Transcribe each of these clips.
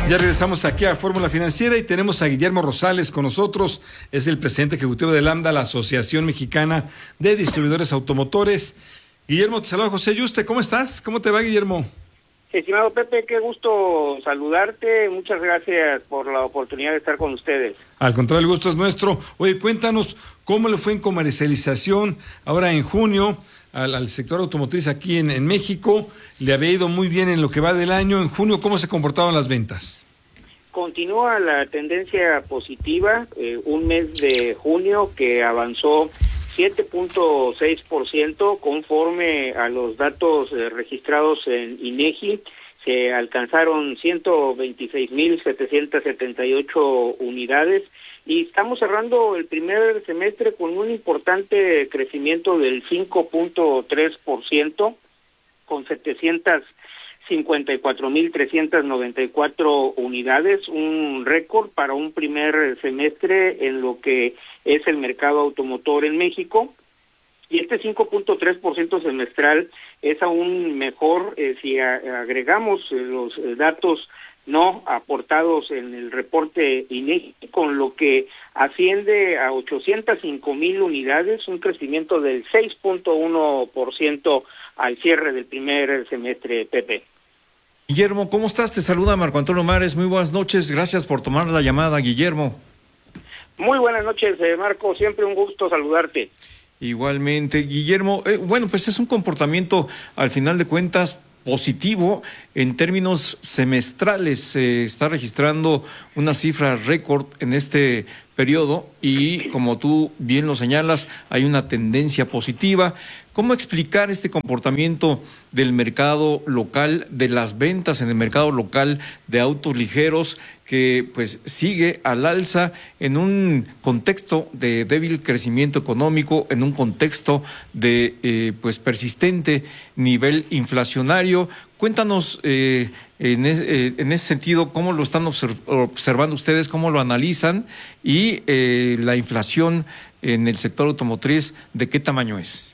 Ya regresamos aquí a Fórmula Financiera y tenemos a Guillermo Rosales con nosotros. Es el presidente ejecutivo de Lambda, la Asociación Mexicana de Distribuidores Automotores. Guillermo, te saluda José Yuste. ¿Cómo estás? ¿Cómo te va, Guillermo? Estimado Pepe, qué gusto saludarte. Muchas gracias por la oportunidad de estar con ustedes. Al contrario, el gusto es nuestro. Oye, cuéntanos cómo le fue en comercialización ahora en junio al sector automotriz aquí en México. Le había ido muy bien en lo que va del año. En junio, ¿cómo se comportaban las ventas? Continúa la tendencia positiva, un mes de junio que avanzó 7.6% conforme a los datos registrados en INEGI. Se alcanzaron 126.778 unidades y estamos cerrando el primer semestre con un importante crecimiento del 5.3%, con 754.394 unidades, un récord para un primer semestre en lo que es el mercado automotor en México. Y este 5.3% semestral es aún mejor si agregamos los datos no aportados en el reporte INEGI, con lo que asciende a 805,000 unidades, un crecimiento del 6.1% al cierre del primer semestre, Pepe. Guillermo, ¿cómo estás? Te saluda Marco Antonio Mares. Muy buenas noches. Gracias por tomar la llamada, Guillermo. Muy buenas noches, Marco. Siempre un gusto saludarte. Igualmente, Guillermo. Bueno, pues es un comportamiento, al final de cuentas, positivo en términos semestrales. Se está registrando una cifra récord en este periodo y, como tú bien lo señalas, hay una tendencia positiva. ¿Cómo explicar este comportamiento del mercado local, de las ventas en el mercado local de autos ligeros, que pues sigue al alza en un contexto de débil crecimiento económico, en un contexto de pues persistente nivel inflacionario? Cuéntanos en ese sentido cómo lo están observando ustedes, cómo lo analizan y la inflación en el sector automotriz, ¿de qué tamaño es?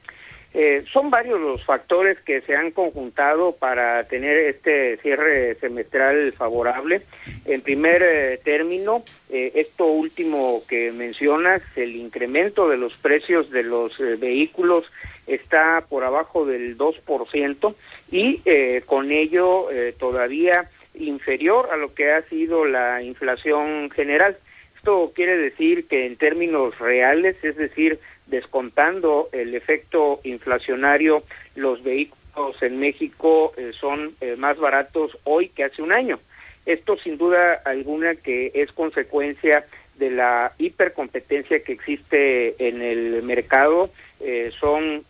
Son varios los factores que se han conjuntado para tener este cierre semestral favorable. En primer término, esto último que mencionas, el incremento de los precios de los vehículos está por abajo del 2% y con ello todavía inferior a lo que ha sido la inflación general. Esto quiere decir que en términos reales, es decir, descontando el efecto inflacionario, los vehículos en México son más baratos hoy que hace un año. Esto sin duda alguna que es consecuencia de la hipercompetencia que existe en el mercado. Son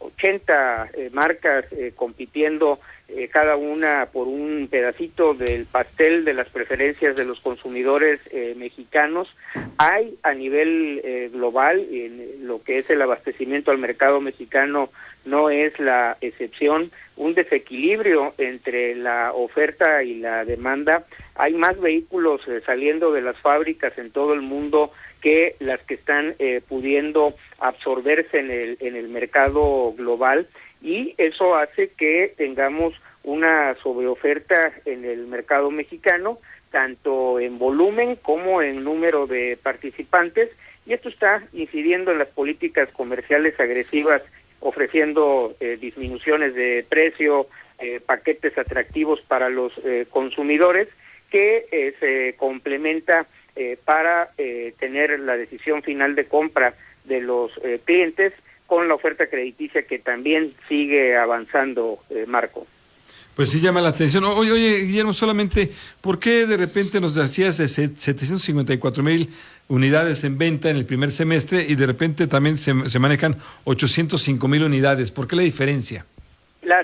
80 marcas compitiendo cada una por un pedacito del pastel de las preferencias de los consumidores mexicanos. Hay a nivel global, en lo que es el abastecimiento al mercado mexicano, no es la excepción, un desequilibrio entre la oferta y la demanda. Hay más vehículos saliendo de las fábricas en todo el mundo que las que están pudiendo absorberse en el mercado global, y eso hace que tengamos una sobreoferta en el mercado mexicano, tanto en volumen como en número de participantes, y esto está incidiendo en las políticas comerciales agresivas, ofreciendo disminuciones de precio, paquetes atractivos para los consumidores, que se complementa para tener la decisión final de compra de los clientes con la oferta crediticia que también sigue avanzando, Marco. Pues sí llama la atención. Oye, Guillermo, solamente, ¿por qué de repente nos decías de 754,000 unidades en venta en el primer semestre y de repente también se manejan 805,000 unidades? ¿Por qué la diferencia? Las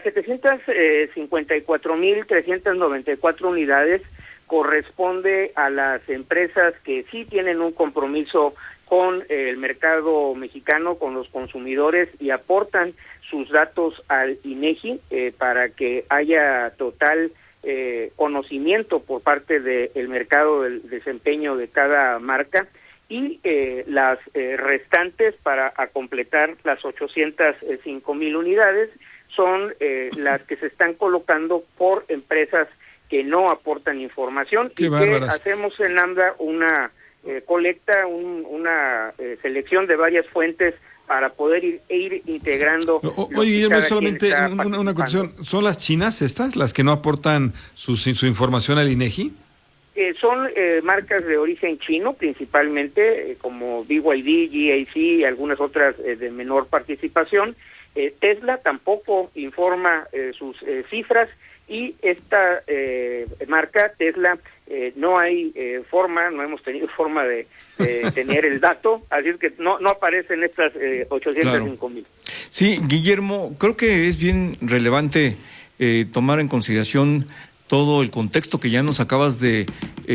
754,394 unidades corresponde a las empresas que sí tienen un compromiso con el mercado mexicano, con los consumidores, y aportan sus datos al INEGI para que haya total conocimiento por parte del mercado del desempeño de cada marca, y las restantes, para completar las 805,000 unidades, son las que se están colocando por empresas que no aportan información. Qué y bárbaras. que hacemos en AMDA una colecta, una selección de varias fuentes para poder ir integrando. Oye, Guillermo, solamente una cuestión, ¿son las chinas estas las que no aportan su información al INEGI? Son marcas de origen chino, principalmente, como BYD, GAC y algunas otras de menor participación. Tesla tampoco informa sus cifras, y esta marca, Tesla, no hemos tenido forma de tener el dato, así es que no aparecen estas 805,000. Sí, Guillermo, creo que es bien relevante tomar en consideración todo el contexto que ya nos acabas de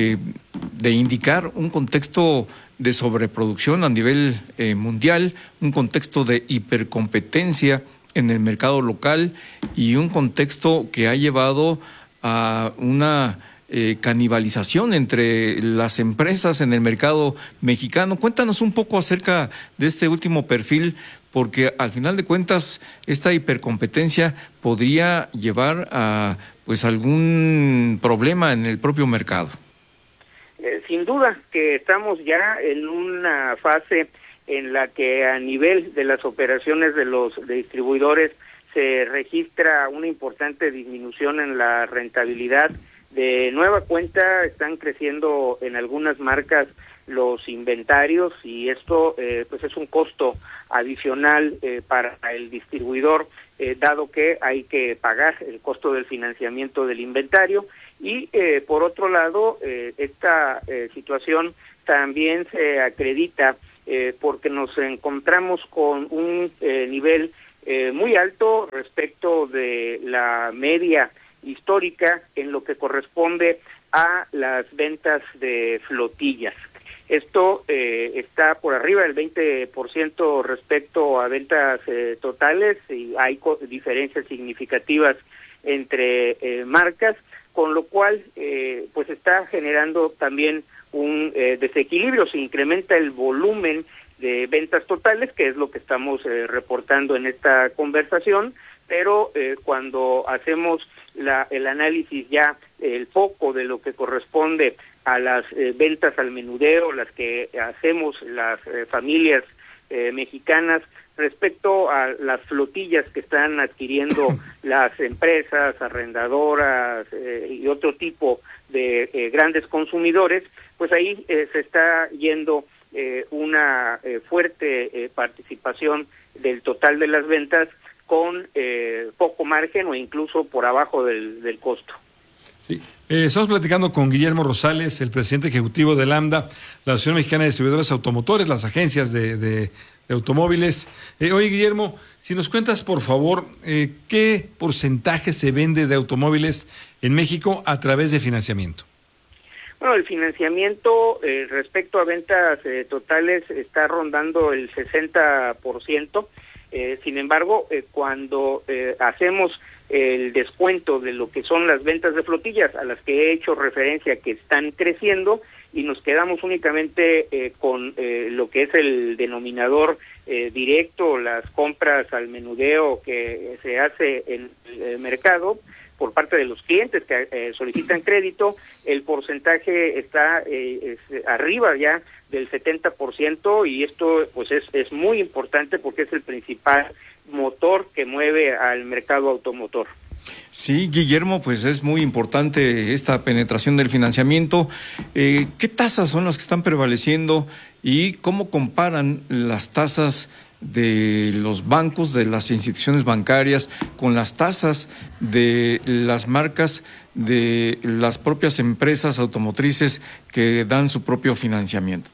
indicar, un contexto de sobreproducción a nivel mundial, un contexto de hipercompetencia en el mercado local y un contexto que ha llevado a una canibalización entre las empresas en el mercado mexicano. Cuéntanos un poco acerca de este último perfil, porque al final de cuentas esta hipercompetencia podría llevar a algún problema en el propio mercado. Sin duda que estamos ya en una fase en la que a nivel de las operaciones de los distribuidores se registra una importante disminución en la rentabilidad. De nueva cuenta están creciendo en algunas marcas los inventarios, y esto pues es un costo adicional para el distribuidor, dado que hay que pagar el costo del financiamiento del inventario. Y por otro lado, esta situación también se acredita porque nos encontramos con un nivel muy alto respecto de la media histórica en lo que corresponde a las ventas de flotillas. Esto está por arriba del 20% respecto a ventas totales, y hay diferencias significativas entre marcas, con lo cual pues está generando también un desequilibrio. Se incrementa el volumen de ventas totales, que es lo que estamos reportando en esta conversación, pero cuando hacemos el análisis ya, el foco de lo que corresponde a las ventas al menudeo, las que hacemos las familias mexicanas, respecto a las flotillas que están adquiriendo las empresas, arrendadoras y otro tipo de grandes consumidores, pues ahí se está yendo una fuerte participación del total de las ventas con poco margen o incluso por abajo del costo. Sí. Estamos platicando con Guillermo Rosales, el presidente ejecutivo de Lambda, la Asociación Mexicana de Distribuidores Automotores, las agencias de automóviles. Oye, Guillermo, si nos cuentas, por favor, ¿qué porcentaje se vende de automóviles en México a través de financiamiento? Bueno, el financiamiento respecto a ventas totales está rondando el 60%. Sin embargo, cuando hacemos el descuento de lo que son las ventas de flotillas, a las que he hecho referencia que están creciendo, y nos quedamos únicamente con lo que es el denominador directo, las compras al menudeo que se hace en el mercado por parte de los clientes que solicitan crédito, el porcentaje está arriba ya del 70%, y esto pues es muy importante porque es el principal motor que mueve al mercado automotor. Sí, Guillermo, pues es muy importante esta penetración del financiamiento. ¿Qué tasas son las que están prevaleciendo y cómo comparan las tasas de los bancos, de las instituciones bancarias, con las tasas de las marcas, de las propias empresas automotrices que dan su propio financiamiento?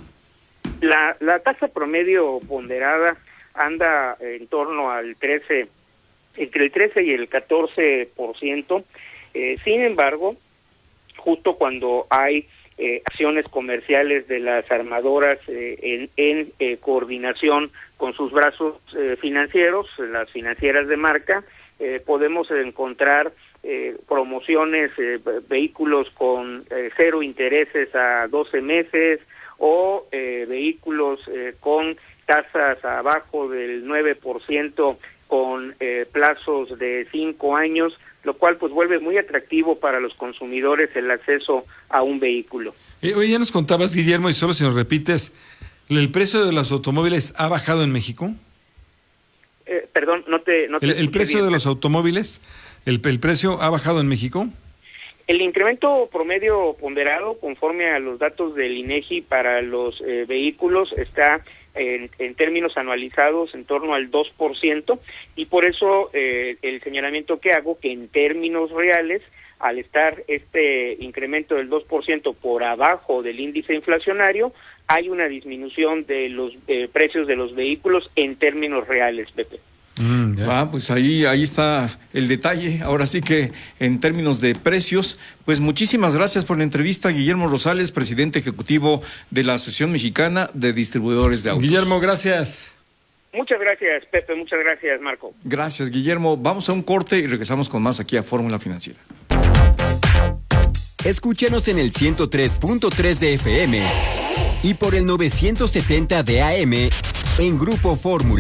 La tasa promedio ponderada anda en torno al entre el 13 y el 14%. Sin embargo, justo cuando hay acciones comerciales de las armadoras en coordinación con sus brazos financieros, las financieras de marca, podemos encontrar promociones, vehículos con 0 intereses a 12 meses o vehículos con tasas abajo del 9% con plazos de 5 años, lo cual pues vuelve muy atractivo para los consumidores el acceso a un vehículo. Oye, ya nos contabas, Guillermo, y solo si nos repites, ¿el precio de los automóviles ha bajado en México? Perdón, no te ¿El precio bien. de los automóviles, el precio ha bajado en México? El incremento promedio ponderado, conforme a los datos del INEGI para los vehículos, está en términos anualizados en torno al 2%, y por eso el señalamiento que hago, que en términos reales, al estar este incremento del 2% por abajo del índice inflacionario, hay una disminución de los precios de los vehículos en términos reales, Pepe. Pues ahí está el detalle. Ahora sí que en términos de precios, pues muchísimas gracias por la entrevista, Guillermo Rosales, presidente ejecutivo de la Asociación Mexicana de Distribuidores de Autos. Guillermo, gracias. Muchas gracias, Pepe, muchas gracias, Marco. Gracias, Guillermo. Vamos a un corte y regresamos con más aquí a Fórmula Financiera. Escúchanos en el 103.3 de FM y por el 970 de AM en Grupo Fórmula.